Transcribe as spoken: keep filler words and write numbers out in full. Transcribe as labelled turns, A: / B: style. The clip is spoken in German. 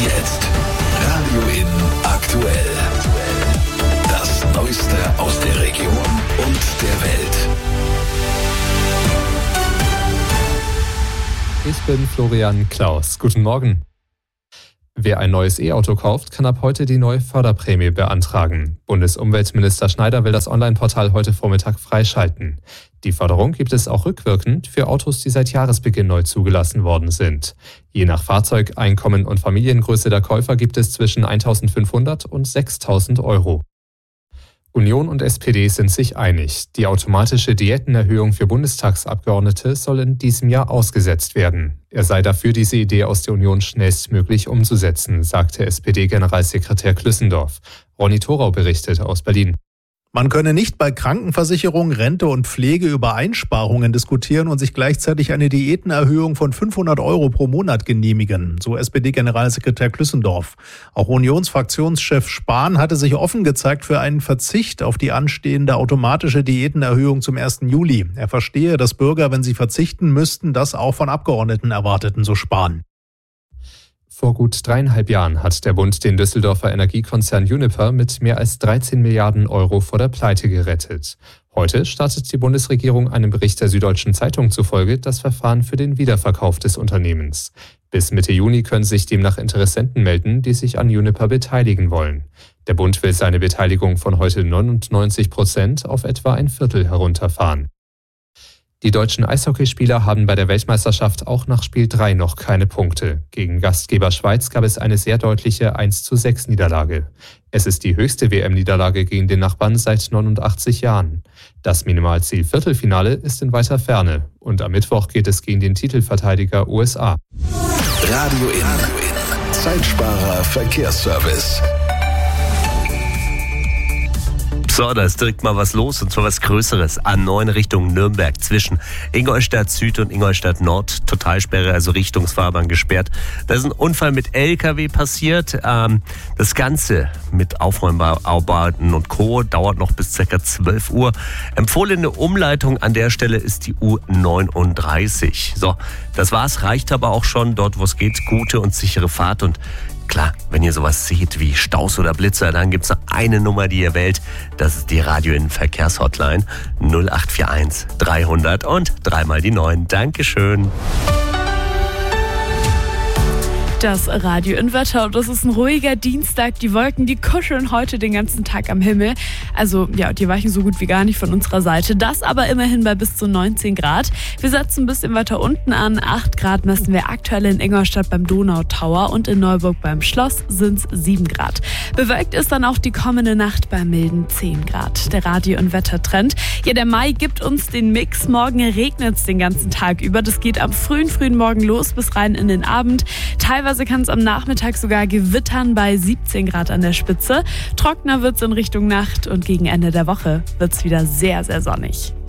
A: jetzt Radio In aktuell. Das Neueste aus der Region und der Welt.
B: Ich bin Florian Klaus. Guten Morgen. Wer ein neues E-Auto kauft, kann ab heute die neue Förderprämie beantragen. Bundesumweltminister Schneider will das Online-Portal heute Vormittag freischalten. Die Förderung gibt es auch rückwirkend für Autos, die seit Jahresbeginn neu zugelassen worden sind. Je nach Fahrzeug, Einkommen und Familiengröße der Käufer gibt es zwischen eintausendfünfhundert und sechstausend Euro. Union und S P D sind sich einig. Die automatische Diätenerhöhung für Bundestagsabgeordnete soll in diesem Jahr ausgesetzt werden. Er sei dafür, diese Idee aus der Union schnellstmöglich umzusetzen, sagte S P D-Generalsekretär Klüssendorf. Ronny Thorau berichtet aus Berlin.
C: Man könne nicht bei Krankenversicherung, Rente und Pflege über Einsparungen diskutieren und sich gleichzeitig eine Diätenerhöhung von fünfhundert Euro pro Monat genehmigen, so S P D-Generalsekretär Klüssendorf. Auch Unionsfraktionschef Spahn hatte sich offen gezeigt für einen Verzicht auf die anstehende automatische Diätenerhöhung zum ersten Juli. Er verstehe, dass Bürger, wenn sie verzichten müssten, das auch von Abgeordneten erwarteten, so Spahn.
B: Vor gut dreieinhalb Jahren hat der Bund den Düsseldorfer Energiekonzern Uniper mit mehr als dreizehn Milliarden Euro vor der Pleite gerettet. Heute startet die Bundesregierung einem Bericht der Süddeutschen Zeitung zufolge das Verfahren für den Wiederverkauf des Unternehmens. Bis Mitte Juni können sich demnach Interessenten melden, die sich an Uniper beteiligen wollen. Der Bund will seine Beteiligung von heute neunundneunzig Prozent auf etwa ein Viertel herunterfahren. Die deutschen Eishockeyspieler haben bei der Weltmeisterschaft auch nach Spiel drei noch keine Punkte. Gegen Gastgeber Schweiz gab es eine sehr deutliche eins zu sechs Niederlage. Es ist die höchste W M-Niederlage gegen den Nachbarn seit neunundachtzig Jahren. Das Minimalziel Viertelfinale ist in weiter Ferne. Und am Mittwoch geht es gegen den Titelverteidiger U S A.
A: Radio In. Zeitsparer Verkehrsservice.
D: So, da ist direkt mal was los, und zwar was Größeres. A neun Richtung Nürnberg zwischen Ingolstadt Süd und Ingolstadt Nord. Totalsperre, also Richtungsfahrbahn gesperrt. Da ist ein Unfall mit L K W passiert. Ähm, das Ganze mit Aufräumarbeiten und Co. dauert noch bis ca. zwölf Uhr. Empfohlene Umleitung an der Stelle ist die U neununddreißig. So, das war's. Reicht aber auch schon. Dort, wo es geht, gute und sichere Fahrt. Und klar, wenn ihr sowas seht wie Staus oder Blitzer, dann gibt's noch eine Nummer, die ihr wählt. Das ist die Radio In Verkehrshotline null acht vier eins dreihundert und dreimal die neun. Dankeschön.
E: Das Radio In Wetter. Das ist ein ruhiger Dienstag. Die Wolken, die kuscheln heute den ganzen Tag am Himmel. Also ja, die weichen so gut wie gar nicht von unserer Seite. Das aber immerhin bei bis zu neunzehn Grad. Wir setzen ein bisschen weiter unten an. acht Grad messen wir aktuell in Ingolstadt beim Donautower und in Neuburg beim Schloss sind es sieben Grad. Bewölkt ist dann auch die kommende Nacht bei milden zehn Grad. Der Radio In Wettertrend. Ja, der Mai gibt uns den Mix. Morgen regnet es den ganzen Tag über. Das geht am frühen, frühen Morgen los bis rein in den Abend. Teilweise kann es am Nachmittag sogar gewittern bei siebzehn Grad an der Spitze. Trockener wird es in Richtung Nacht und gegen Ende der Woche wird es wieder sehr, sehr sonnig.